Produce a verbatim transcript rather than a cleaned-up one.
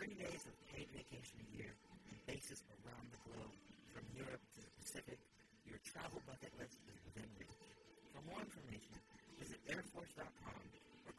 thirty days of paid vacation a year and bases around the globe, from Europe to the Pacific, your travel bucket list is within reach. For more information, visit airforce dot com